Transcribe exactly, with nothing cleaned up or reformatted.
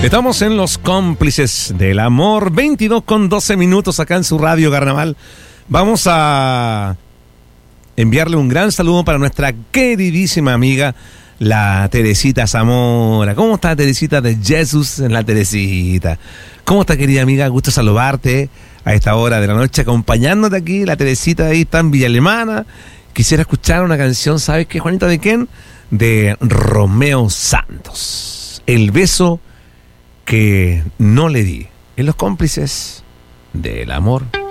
Estamos en Los Cómplices del Amor, veintidós con doce minutos acá en su radio Carnaval. Vamos a enviarle un gran saludo para nuestra queridísima amiga, la Teresita Zamora. ¿Cómo está, Teresita de Jesús en la Teresita? ¿Cómo está, querida amiga? Gusto saludarte a esta hora de la noche, acompañándote aquí. La Teresita ahí está en Villa Alemana. Quisiera escuchar una canción, ¿sabes qué, Juanita? ¿De quién? De Romeo Santos. El beso que no le di. En Los Cómplices del Amor.